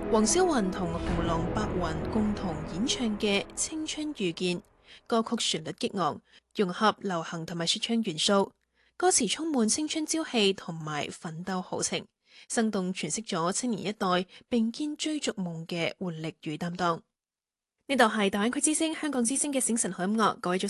黃小雲同豪浪白雲共同演唱嘅《青春遇見》歌曲旋律激昂，融合流行同埋說唱元素，歌詞充滿青春朝氣同埋奮鬥豪情，生動詮釋咗青年一代並肩追逐夢嘅活力與擔當。呢度係大灣區之聲香港之聲嘅醒晨好音樂，各位早